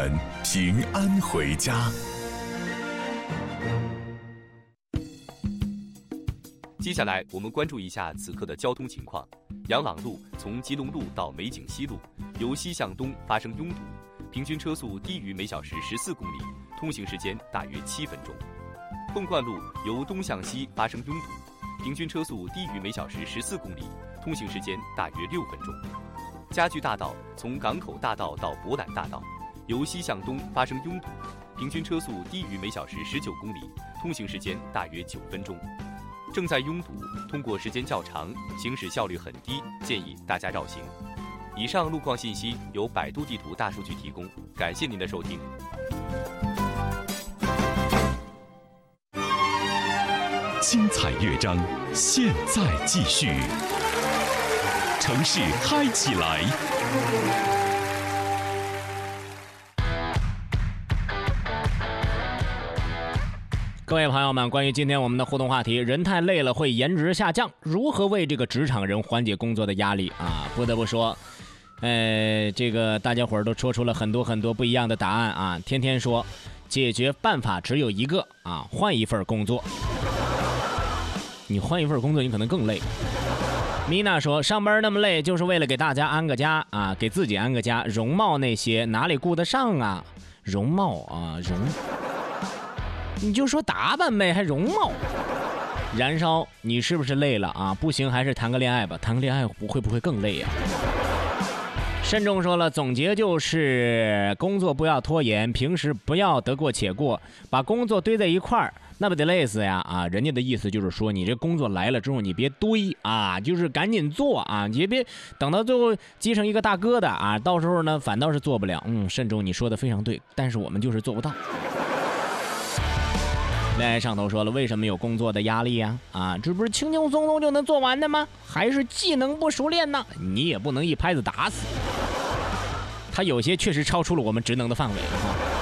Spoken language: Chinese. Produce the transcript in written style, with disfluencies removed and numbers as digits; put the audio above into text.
们平安回家。 接下来我们关注一下此刻的交通情况。杨朗路从吉隆路到美景西路，由西向东发生拥堵，平均车速低于每小时14公里，通行时间大约7分钟。凤冠路由东向西发生拥堵，平均车速低于每小时14公里，通行时间大约6分钟。家具大道从港口大道到博览大道，由西向东发生拥堵，平均车速低于每小时19公里，通行时间大约9分钟。正在拥堵，通过时间较长，行驶效率很低，建议大家绕行。以上路况信息由百度地图大数据提供，感谢您的收听。 精彩乐章，现在继续。城市嗨起来！ 各位朋友们，关于今天我们的互动话题，人太累了会颜值下降，如何为这个职场人缓解工作的压力啊？不得不说，这个大家伙儿都说出了很多不一样的答案啊。天天说，解决办法只有一个啊，换一份工作。你换一份工作，你可能更累。米娜说，上班那么累，就是为了给大家安个家啊，给自己安个家，容貌那些哪里顾得上啊？容貌啊，你就说打扮呗，还容貌？燃烧，你是不是累了啊？不行，还是谈个恋爱吧，谈个恋爱会不会更累呀？慎重说了，总结就是工作不要拖延，平时不要得过且过，把工作堆在一块儿，那不得累死呀！啊，人家的意思就是说，你这工作来了之后，你别堆啊，就是赶紧做啊，你别等到最后积成一个大疙瘩啊，到时候呢反倒是做不了。慎重，你说的非常对，但是我们就是做不到。恋爱上头说了，为什么有工作的压力呀？啊，这不是轻轻松松就能做完的吗？还是技能不熟练呢？你也不能一拍子打死。他有些确实超出了我们职能的范围啊。